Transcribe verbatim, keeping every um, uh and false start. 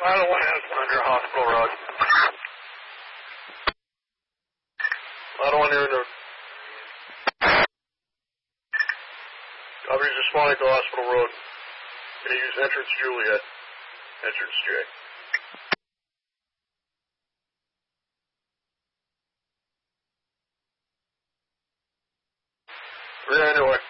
Ladder one has one under Hospital Road. Ladder one here in the... Coverage responding to Hospital Road. Gonna use entrance Juliet. Entrance J. Three anyway.